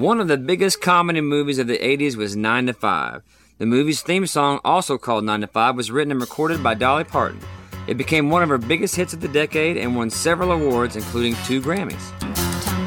One of the biggest comedy movies of the 80s was 9 to 5. The movie's theme song, also called 9 to 5, was written and recorded by Dolly Parton. It became one of her biggest hits of the decade and won several awards, including 2 Grammys.